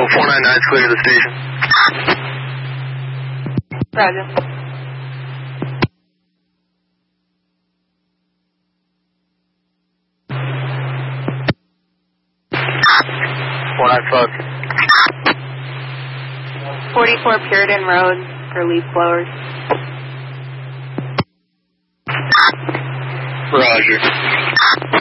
Eagle 499 is clear to the station. Roger. Fuck. 44 Puritan Road for leaf blowers. Roger.